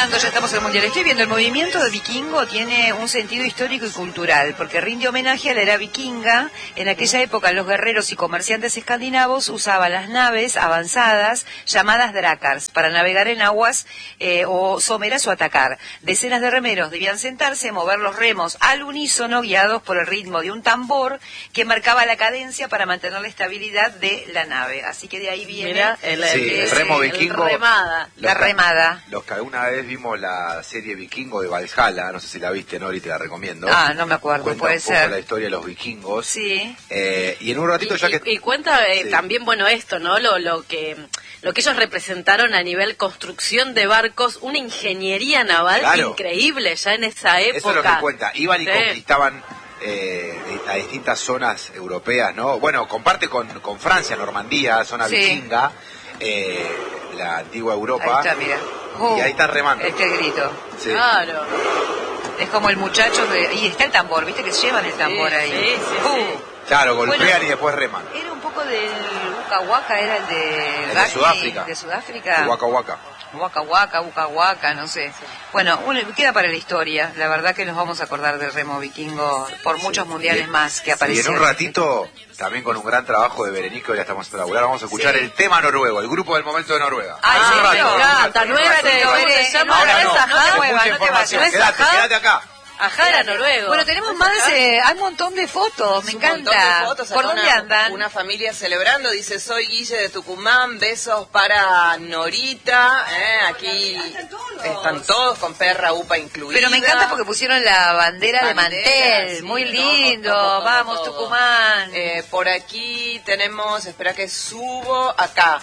ya estamos en el Mundial. Estoy viendo, el movimiento de vikingo tiene un sentido histórico y cultural, porque rinde homenaje a la era vikinga. En aquella época los guerreros y comerciantes escandinavos usaban las naves avanzadas llamadas drakars para navegar en aguas o someras o atacar. Decenas de remeros debían sentarse, mover los remos al unísono, guiados por el ritmo de un tambor que marcaba la cadencia para mantener la estabilidad de la nave. Así que de ahí viene el remo vikingo. La remada. Los que alguna vez vimos la serie Vikingo de Valhalla, no sé si la viste, Nori, te la recomiendo. Ah, no me acuerdo, cuenta puede un poco ser. la historia de los vikingos. Sí. Y en un ratito y cuenta también, bueno, esto, ¿no? Lo que ellos representaron a nivel construcción de barcos, una ingeniería naval increíble ya en esa época. Eso es lo que cuenta. Iban y conquistaban a distintas zonas europeas, ¿no? Bueno, comparte con Francia, Normandía, zona vikinga, la antigua Europa. Ahí está, mira. Y ahí está remando. Este grito. Sí. Claro. Es como el muchacho y está el tambor, ¿viste? Que llevan el tambor ahí. Sí. Claro, golpean y después reman. Era un poco del Waka Waka, era el de Sudáfrica. De Sudáfrica. Waka Waka. Waka Waka, Waka Waka, no sé. Bueno, queda para la historia. La verdad que nos vamos a acordar del remo vikingo por muchos mundiales más que aparecieron. Y en un ratito, también con un gran trabajo de Berenice, hoy la estamos a laburar, vamos a escuchar el tema noruego, el grupo del momento de Noruega. Quédate acá. Ajá, era noruego. Bueno, tenemos más, hay un montón de fotos, me encanta. ¿Por dónde andan? Una familia celebrando, dice, soy Guille de Tucumán, besos para Norita, aquí están todos con perra upa incluida. Pero me encanta porque pusieron la bandera de mantel, muy lindo, vamos Tucumán. Por aquí tenemos, espera que subo, acá,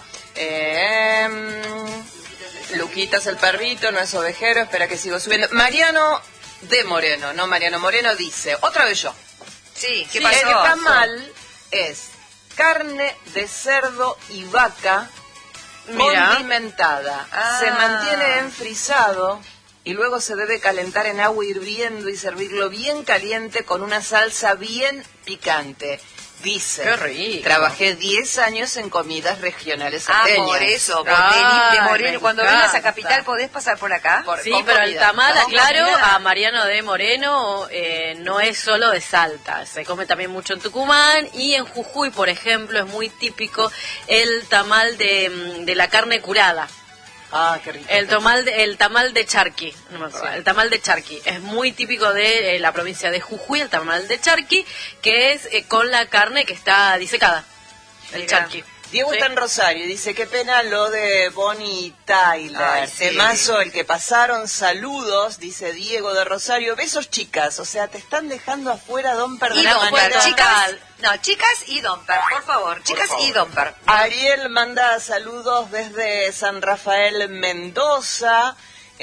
Luquitas el perrito, no es ovejero, espera que sigo subiendo. Mariano de Moreno, no Mariano Moreno, dice, otra vez yo. Sí, ¿qué pasó? El tamal es carne de cerdo y vaca condimentada. Se mantiene enfrisado y luego se debe calentar en agua hirviendo y servirlo bien caliente con una salsa bien picante. Dice, qué rico. Trabajé 10 años en comidas regionales salteñas. Por eso, de Moreno. Cuando vengas a Capital, ¿podés pasar por acá? Sí, pero el tamal, aclaro, a Mariano de Moreno, no es solo de Salta. Se come también mucho en Tucumán y en Jujuy, por ejemplo, es muy típico el tamal de la carne curada. Ah, qué rico. El tamal de charqui, no me acuerdo, el tamal de charqui es muy típico de la provincia de Jujuy, el tamal de charqui, que es con la carne que está disecada, el charqui. Diego está en Rosario y dice, qué pena lo de Bonnie Tyler. Temazo el que pasaron, saludos, dice Diego de Rosario. Besos, chicas, o sea, te están dejando afuera Domper de la manera. Chicas y Domper, por favor, chicas y Domper. Ariel manda saludos desde San Rafael, Mendoza.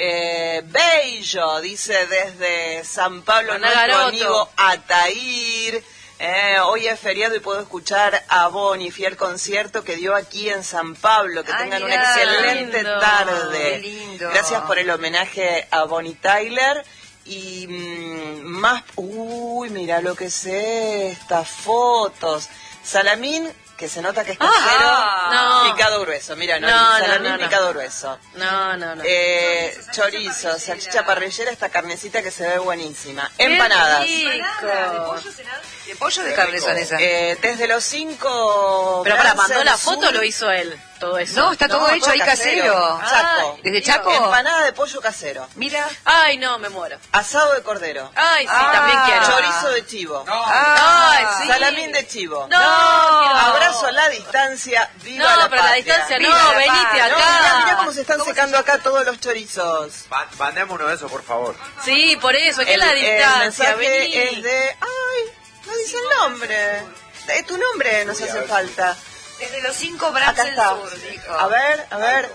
Bello, dice desde San Pablo, nuestro amigo Atair. Hoy es feriado y puedo escuchar a Bonnie, fiel concierto que dio aquí en San Pablo. Que tengan una excelente tarde. Lindo. Gracias por el homenaje a Bonnie Tyler. Y más... Uy, mira lo que es estas fotos. Salamín, que se nota que es casero, picado grueso. Mira, salamín picado grueso. Chorizo, salchicha parrillera, esta carnecita que se ve buenísima. Empanadas. ¿De pollo o de carne son esas? Desde los 5... Pero mandó la foto, lo hizo él, todo eso. No, está todo hecho ahí casero. Chaco. ¿Desde Chaco? Empanada de pollo casero. Mira. Ay, no, me muero. Asado de cordero. Ay, sí, también quiero. Chorizo de chivo. Ay, sí. Salamín de chivo. No. Abrazo a la distancia. Viva la pero patria. la distancia Viva no, la venite patria. acá. Mirá cómo se están secando acá todos los chorizos. Mandemos uno de esos, por favor. Sí, por eso, que es la distancia. El mensaje es de... Ay, no dice el nombre. Tu nombre nos hace falta. Desde los 5 Brands del Sur, dijo. A ver.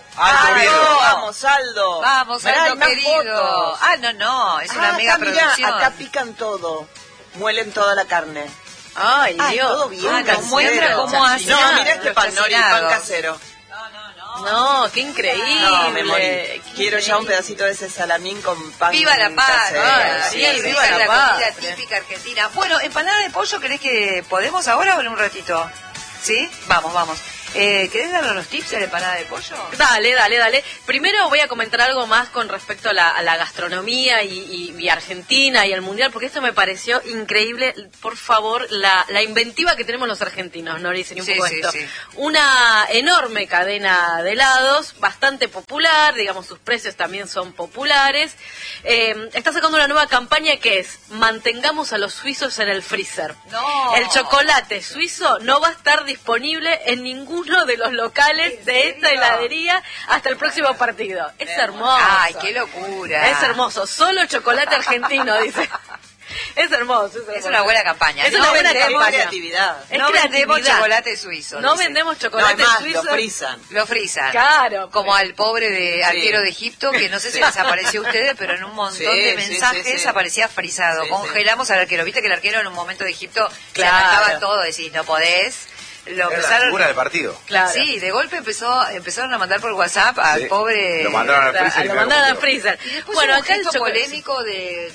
Vamos, Aldo. Vamos, Aldo querido. No, es una mega producción. Mirá, acá pican todo. Muelen toda la carne. Ay, Dios. Todo bien nos muestra cómo hace. No, mirá este pan, Nori, pan casero. No, qué increíble. No, me morí. Quiero ya un pedacito de ese salamín con pan. ¡Viva la patria! casero. Sí, viva la comida típica argentina. Bueno, empanada de pollo, ¿querés que podemos ahora o en un ratito? ¿Sí? Vamos. ¿Querés darnos los tips de la empanada de pollo? Dale. Primero voy a comentar algo más con respecto a la gastronomía y Argentina y el Mundial, porque esto me pareció increíble. Por favor, la inventiva que tenemos los argentinos, Noris, un poco esto. Sí. Una enorme cadena de helados, bastante popular, digamos, sus precios también son populares. Está sacando una nueva campaña que es: mantengamos a los suizos en el freezer. No. El chocolate suizo no va a estar disponible en ninguno de los locales de esta heladería hasta el próximo partido. Es hermoso. Ay, qué locura. Es hermoso. Solo chocolate argentino, dice. Es hermoso. Es una buena campaña. Es una buena campaña. Creatividad. No vendemos chocolate suizo. No vendemos chocolate suizo. Lo frisan. Claro. Como al pobre arquero de Egipto, que no sé si les apareció a ustedes, pero en un montón de mensajes aparecía frisado. Congelamos al arquero. Viste que el arquero en un momento de Egipto se arrancaba todo, decís, no podés. Lo la figura del partido. Claro. Sí, de golpe empezaron a mandar por WhatsApp al pobre... Lo mandaron al freezer. Y después acá el polémico del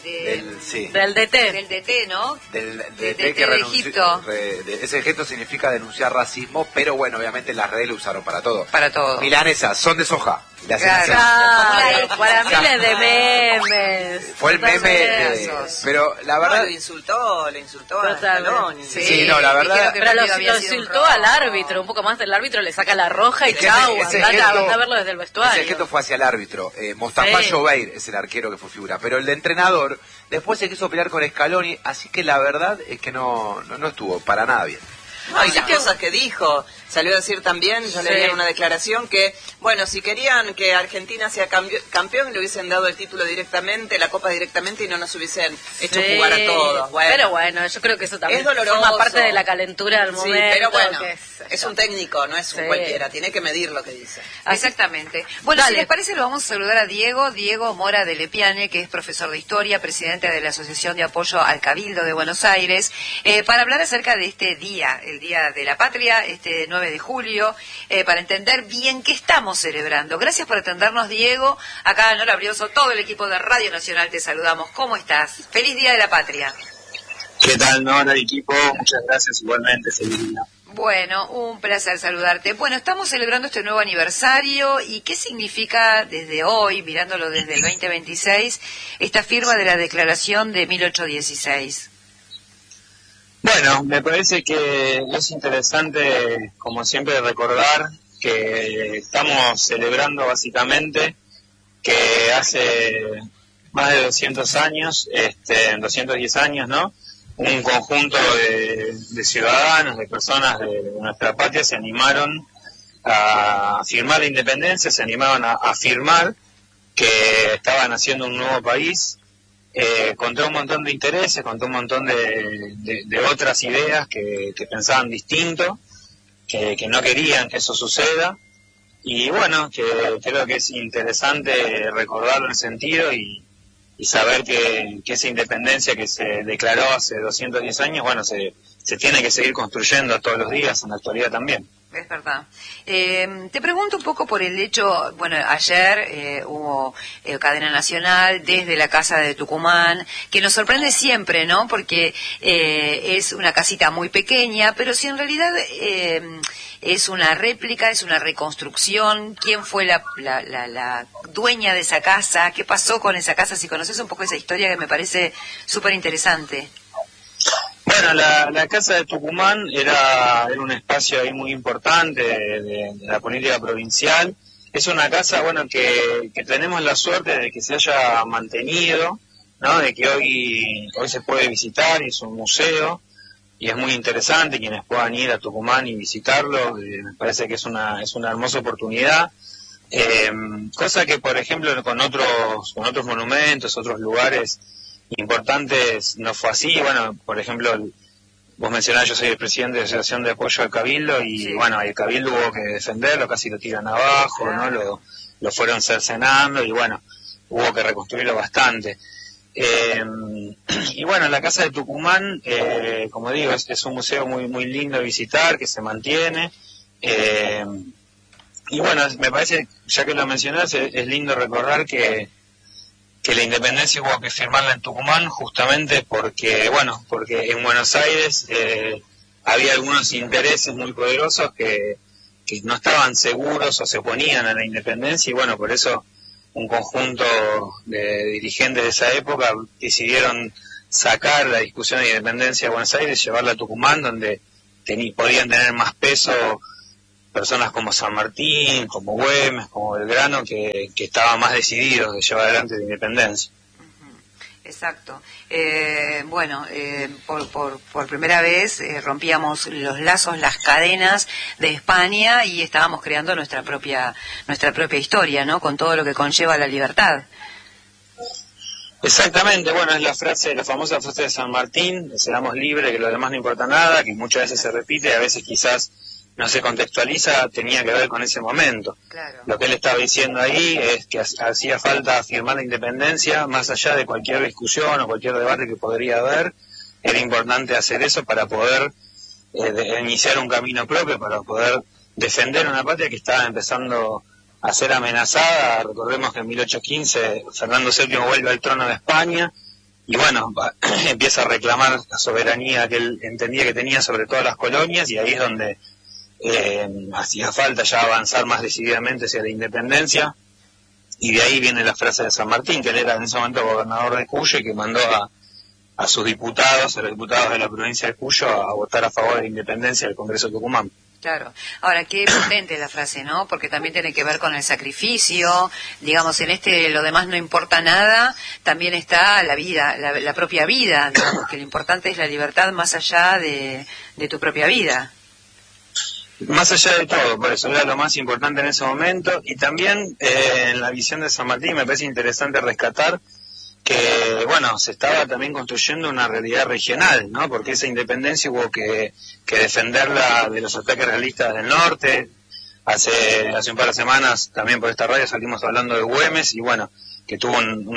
DT. Del DT, ¿no? Del DT que renunció. Egipto. Ese gesto significa denunciar racismo, pero bueno, obviamente las redes lo usaron para todo. Para todo. Milanesas, son de soja. Claro, para miles de memes. Fue el meme, pero la verdad... No, le insultó a Scaloni. Sí, no, la verdad... Pero lo insultó al árbitro, un poco más del árbitro, le saca la roja y chau, anda a verlo desde el vestuario. Ese gesto fue hacia el árbitro. Mostafa Jobeir es el arquero que fue figura, pero el de entrenador después se quiso pelear con Scaloni, así que la verdad es que no estuvo para nada bien. No, y las cosas que dijo, salió a decir también, yo leí en una declaración que, bueno, si querían que Argentina sea campeón, le hubiesen dado el título directamente, la copa directamente, y no nos hubiesen hecho jugar a todos. Bueno, pero bueno, yo creo que eso también es doloroso, forma parte de la calentura del momento. Pero bueno, es un técnico, no es un cualquiera, tiene que medir lo que dice. Exactamente. Bueno, si les parece, lo vamos a saludar a Diego Mora de Lepiane, que es profesor de Historia, presidente de la Asociación de Apoyo al Cabildo de Buenos Aires, para hablar acerca de este día, el Día de la Patria, este 9 de julio, para entender bien qué estamos celebrando. Gracias por atendernos, Diego. Acá, Nora Brioso, todo el equipo de Radio Nacional te saludamos. ¿Cómo estás? ¡Feliz Día de la Patria! ¿Qué tal, Nora, equipo? Muchas gracias, igualmente, feliz día. Bueno, un placer saludarte. Bueno, estamos celebrando este nuevo aniversario, y ¿qué significa desde hoy, mirándolo desde el 2026, esta firma de la Declaración de 1816? Bueno, me parece que es interesante, como siempre, recordar que estamos celebrando básicamente que hace más de 200 años, 210 años, ¿no? Un conjunto de ciudadanos, de personas de nuestra patria se animaron a firmar la independencia, se animaron a afirmar que estaban haciendo un nuevo país, contra un montón de intereses, contra un montón de otras ideas que pensaban distinto, que no querían que eso suceda, y bueno, que creo que es interesante recordarlo en el sentido y saber que esa independencia que se declaró hace 210 años, bueno, se tiene que seguir construyendo todos los días, en la actualidad también. Es verdad. Te pregunto un poco por el hecho, bueno, ayer hubo cadena nacional desde la Casa de Tucumán, que nos sorprende siempre, ¿no? Porque es una casita muy pequeña, pero si en realidad es una réplica, es una reconstrucción. ¿Quién fue la dueña de esa casa? ¿Qué pasó con esa casa? Si conoces un poco esa historia, que me parece súper interesante. Bueno, la Casa de Tucumán era un espacio ahí muy importante de la política provincial. Es una casa, bueno, que tenemos la suerte de que se haya mantenido, ¿no? De que hoy se puede visitar, y es un museo, y es muy interesante quienes puedan ir a Tucumán y visitarlo. Me parece que es una hermosa oportunidad. Cosa que, por ejemplo, con otros monumentos, otros lugares importantes no fue así. Bueno, por ejemplo, vos mencionás, yo soy el presidente de la Asociación de Apoyo al Cabildo, y bueno, el Cabildo hubo que defenderlo, casi lo tiran abajo, ¿no? Lo fueron cercenando, y bueno, hubo que reconstruirlo bastante. Y bueno, la Casa de Tucumán, como digo, es un museo muy, muy lindo de visitar, que se mantiene. Y bueno, me parece, ya que lo mencionás, es lindo recordar que la independencia hubo que firmarla en Tucumán, justamente porque en Buenos Aires había algunos intereses muy poderosos que que no estaban seguros o se oponían a la independencia, y bueno, por eso un conjunto de dirigentes de esa época decidieron sacar la discusión de independencia de Buenos Aires y llevarla a Tucumán, donde podían tener más peso personas como San Martín, como Güemes, como Belgrano, que estaban más decididos de llevar adelante la independencia. Exacto. Por primera vez rompíamos los lazos, las cadenas de España y estábamos creando nuestra propia historia, ¿no? Con todo lo que conlleva la libertad. Exactamente, bueno, es la famosa frase de San Martín, seamos libres, que lo demás no importa nada, que muchas veces se repite y a veces quizás no se contextualiza, tenía que ver con ese momento. Claro. Lo que él estaba diciendo ahí es que hacía falta afirmar la independencia, más allá de cualquier discusión o cualquier debate que podría haber, era importante hacer eso para poder iniciar un camino propio, para poder defender una patria que estaba empezando a ser amenazada. Recordemos que en 1815 Fernando VII vuelve al trono de España y bueno, empieza a reclamar la soberanía que él entendía que tenía sobre todas las colonias, y ahí es donde hacía falta ya avanzar más decididamente hacia la independencia, y de ahí viene la frase de San Martín, que él era en ese momento gobernador de Cuyo y que mandó a sus diputados, a los diputados de la provincia de Cuyo, a votar a favor de la independencia del Congreso de Tucumán. Claro. Ahora, qué potente la frase, ¿no? Porque también tiene que ver con el sacrificio, digamos, en lo demás no importa nada, también está la vida, la propia vida, digamos, que lo importante es la libertad más allá de tu propia vida. Más allá de todo, por eso era lo más importante en ese momento, y también en la visión de San Martín me parece interesante rescatar que, bueno, se estaba también construyendo una realidad regional, ¿no? Porque esa independencia hubo que defenderla de los ataques realistas del norte. Hace un par de semanas también por esta radio salimos hablando de Güemes, y bueno, que tuvo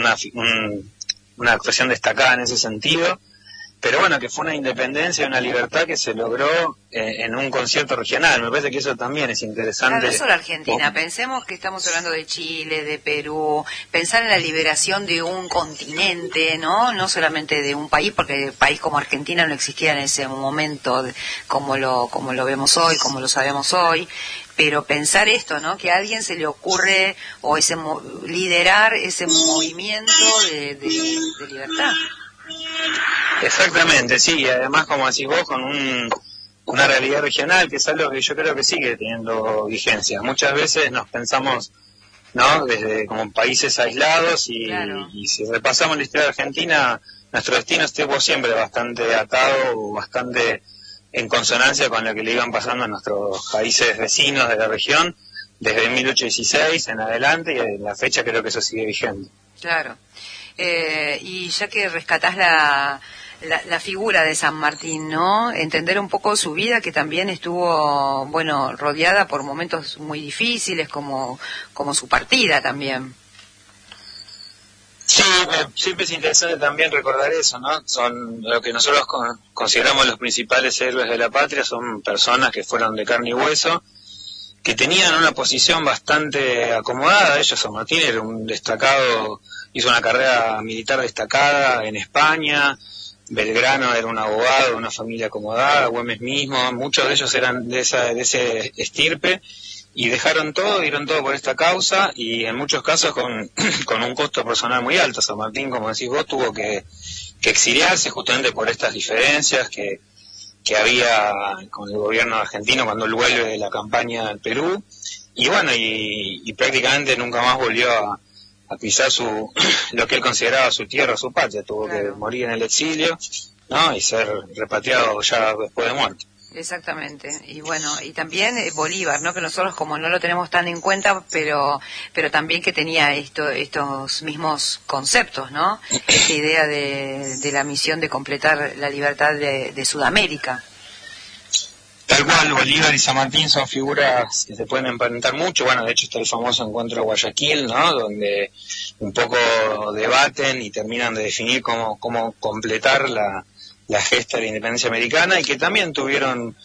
una actuación destacada en ese sentido. Pero bueno, que fue una independencia y una libertad que se logró en un concierto regional. Me parece que eso también es interesante. Claro, no solo Argentina, pensemos que estamos hablando de Chile, de Perú, pensar en la liberación de un continente, ¿no? No solamente de un país, porque país como Argentina no existía en ese momento como lo vemos hoy, como lo sabemos hoy. Pero pensar esto, ¿no? Que a alguien se le ocurre o liderar ese movimiento de libertad. Exactamente, sí, y además, como decís vos, con una realidad regional, que es algo que yo creo que sigue teniendo vigencia. Muchas veces nos pensamos, ¿no?, desde como países aislados, y, claro, y si repasamos la historia de Argentina, nuestro destino estuvo siempre bastante atado, bastante en consonancia con lo que le iban pasando a nuestros países vecinos de la región, desde 1816 en adelante, y en la fecha creo que eso sigue vigente. Claro. Y ya que rescatás la figura de San Martín, ¿no? Entender un poco su vida, que también estuvo, bueno, rodeada por momentos muy difíciles, como su partida también. Sí, siempre es interesante también recordar eso, ¿no? Son lo que nosotros consideramos los principales héroes de la patria, son personas que fueron de carne y hueso, que tenían una posición bastante acomodada. San Martín era un destacado, hizo una carrera militar destacada en España. Belgrano era un abogado de una familia acomodada, Güemes mismo, muchos de ellos eran de ese estirpe, y dieron todo por esta causa, y en muchos casos con un costo personal muy alto. San Martín, como decís vos, tuvo que exiliarse justamente por estas diferencias que había con el gobierno argentino cuando él vuelve de la campaña al Perú, y bueno, y prácticamente nunca más volvió a pisar lo que él consideraba su tierra, su patria. Tuvo que morir en el exilio, ¿no?, y ser repatriado ya después de muerto. Exactamente. Y bueno, y también Bolívar, ¿no?, que nosotros como no lo tenemos tan en cuenta, pero también que tenía estos mismos conceptos, ¿no? Esta idea de la misión de completar la libertad de Sudamérica. Tal cual, Bolívar y San Martín son figuras que se pueden emparentar mucho. Bueno, de hecho está el famoso encuentro de Guayaquil, ¿no?, donde un poco debaten y terminan de definir cómo completar la gesta de la independencia americana, y que también tuvieron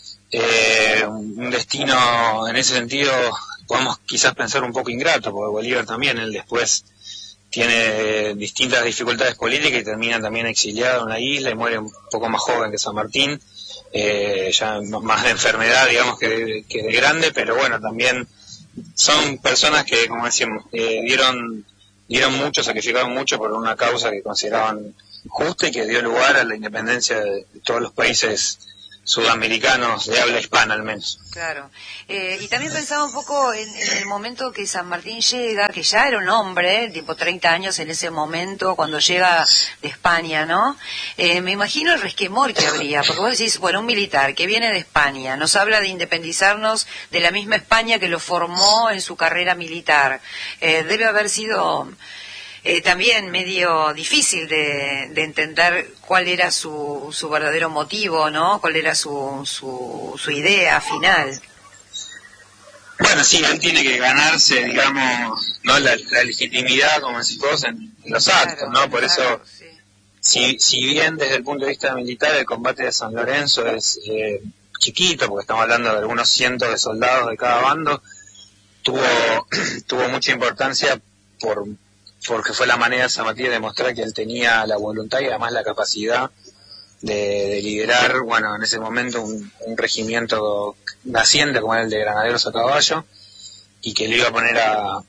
un destino en ese sentido, podemos quizás pensar un poco ingrato, porque Bolívar también, él después tiene distintas dificultades políticas y termina también exiliado en la isla y muere un poco más joven que San Martín. ya más de enfermedad, digamos, que de grande, pero bueno, también son personas que, como decíamos, dieron mucho, sacrificaron mucho por una causa que consideraban justa y que dio lugar a la independencia de todos los países sudamericanos de habla hispana al menos. Claro. Y también pensaba un poco en el momento que San Martín llega, que ya era un hombre, tipo 30 años en ese momento, cuando llega de España, ¿no? Me imagino el resquemor que habría, porque vos decís, bueno, un militar que viene de España, nos habla de independizarnos de la misma España que lo formó en su carrera militar. Debe haber sido... también medio difícil de entender cuál era su verdadero motivo, ¿no? Cuál era su idea final. Bueno, sí, él tiene que ganarse, digamos, ¿no? la legitimidad, como decís vos, en los actos, ¿no? Por eso, sí. si bien desde el punto de vista militar el combate de San Lorenzo es chiquito, porque estamos hablando de algunos cientos de soldados de cada bando, tuvo mucha importancia porque fue la manera de San Martín de demostrar que él tenía la voluntad y además la capacidad de liderar, bueno, en ese momento un regimiento naciente como era el de granaderos a caballo, y que le iba a poner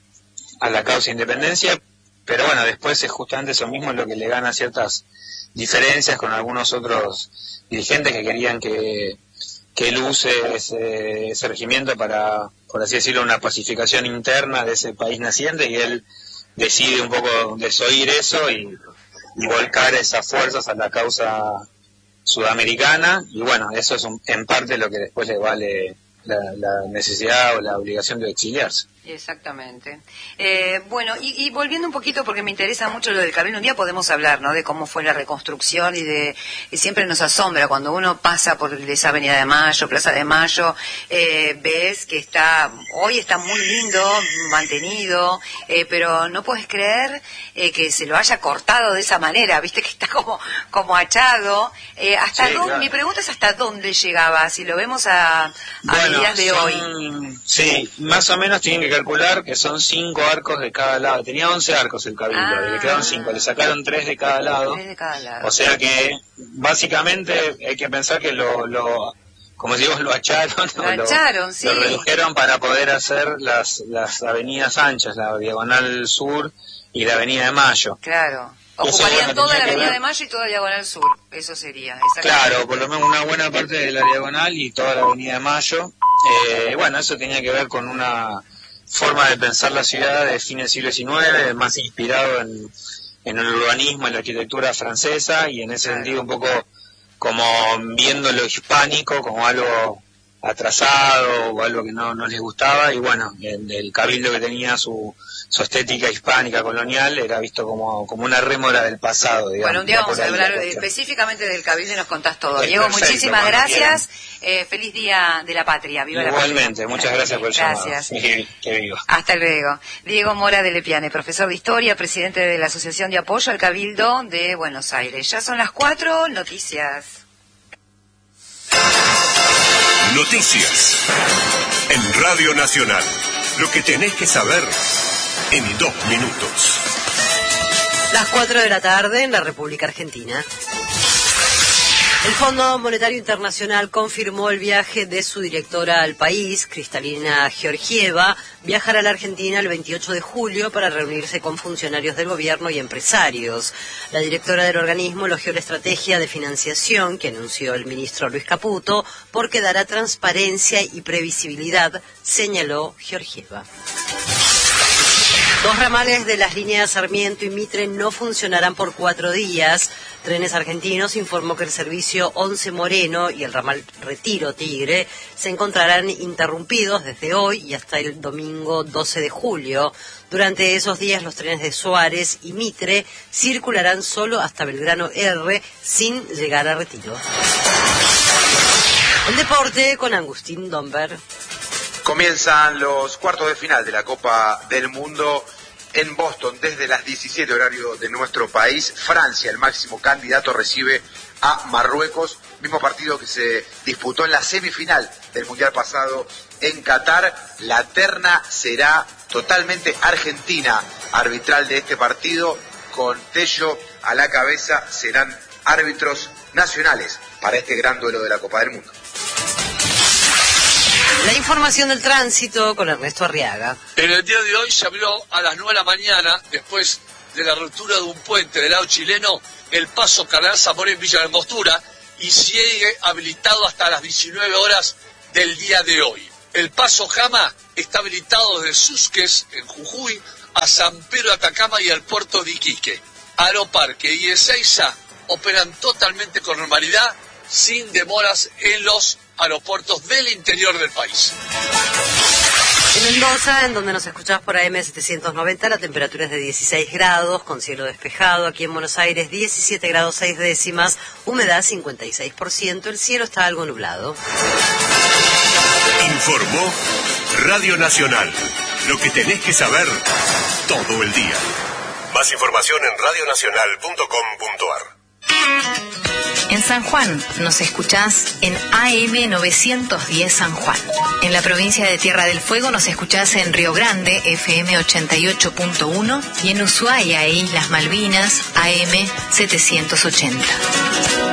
a la causa de independencia, pero bueno, después es justamente eso mismo lo que le gana ciertas diferencias con algunos otros dirigentes que querían que él use ese regimiento para, por así decirlo, una pacificación interna de ese país naciente, y él decide un poco desoír eso y volcar esas fuerzas a la causa sudamericana, y bueno, eso es en parte lo que después le vale la necesidad o la obligación de exiliarse. Exactamente. Bueno, y volviendo un poquito, porque me interesa mucho lo del Cabildo, un día podemos hablar, ¿no?, de cómo fue la reconstrucción y siempre nos asombra cuando uno pasa por esa Avenida de Mayo, Plaza de Mayo, ves que hoy está muy lindo, mantenido, pero no puedes creer que se lo haya cortado de esa manera, viste que está como achado. Mi pregunta es hasta dónde llegaba, si lo vemos a medidas de hoy. Sí, más o menos tienen que calcular que son 5 arcos de cada lado. Tenía 11 arcos el Cabildo, le quedaron 5, le sacaron 3 de cada lado. O sea que básicamente hay que pensar que como digo, lo acharon, sí. Lo redujeron para poder hacer las avenidas anchas, la Diagonal Sur y la Avenida de Mayo. Claro. Ocuparían toda la Avenida de Mayo y toda la Diagonal Sur, eso sería. Claro, por lo menos una buena parte de la Diagonal y toda la Avenida de Mayo. Bueno, eso tenía que ver con una forma de pensar la ciudad de fines del siglo XIX, más inspirado en el urbanismo, en la arquitectura francesa, y en ese sentido un poco como viendo lo hispánico como algo atrasado o algo que no les gustaba, y bueno, el Cabildo que tenía su estética hispánica colonial era visto como una rémora del pasado, digamos. Bueno, un día vamos a hablar específicamente del Cabildo y nos contás todo. Diego, muchísimas gracias. Feliz Día de la Patria. Viva la Patria. Igualmente, muchas gracias por el llamado. Gracias. Que viva. Hasta luego. Diego Mora de Lepiane, profesor de Historia, presidente de la Asociación de Apoyo al Cabildo de Buenos Aires. Ya son las 4, noticias. Noticias en Radio Nacional. Lo que tenés que saber en 2 minutos. Las 4 de la tarde en la República Argentina. El Fondo Monetario Internacional confirmó el viaje de su directora al país, Kristalina Georgieva. Viajará a la Argentina el 28 de julio para reunirse con funcionarios del gobierno y empresarios. La directora del organismo elogió la estrategia de financiación que anunció el ministro Luis Caputo porque dará transparencia y previsibilidad, señaló Georgieva. 2 ramales de las líneas Sarmiento y Mitre no funcionarán por 4 días. Trenes Argentinos informó que el servicio 11 Moreno y el ramal Retiro Tigre se encontrarán interrumpidos desde hoy y hasta el domingo 12 de julio. Durante esos días los trenes de Suárez y Mitre circularán solo hasta Belgrano R sin llegar a Retiro. El deporte con Agustín Domber. Comienzan los cuartos de final de la Copa del Mundo en Boston desde las 17 horario de nuestro país. Francia, el máximo candidato, recibe a Marruecos, mismo partido que se disputó en la semifinal del Mundial pasado en Qatar. La terna será totalmente argentina, arbitral de este partido, con Tello a la cabeza. Serán árbitros nacionales para este gran duelo de la Copa del Mundo. La información del tránsito con Ernesto Arriaga. En el día de hoy se abrió a las 9 de la mañana, después de la ruptura de un puente del lado chileno, el paso Cardenal Zamora en Villa de Angostura, y sigue habilitado hasta las 19 horas del día de hoy. El paso Jama está habilitado desde Susques, en Jujuy, a San Pedro de Atacama y al puerto de Iquique. Aeroparque y Ezeiza operan totalmente con normalidad, sin demoras en los aeropuertos del interior del país. En Mendoza, en donde nos escuchás por AM 790, la temperatura es de 16 grados, con cielo despejado. Aquí en Buenos Aires, 17 grados 6 décimas, humedad 56%, el cielo está algo nublado. Informó Radio Nacional. Lo que tenés que saber todo el día. Más información en radionacional.com.ar. En San Juan nos escuchás en AM 910 San Juan. En la provincia de Tierra del Fuego nos escuchás en Río Grande, FM 88.1, y en Ushuaia e Islas Malvinas, AM 780.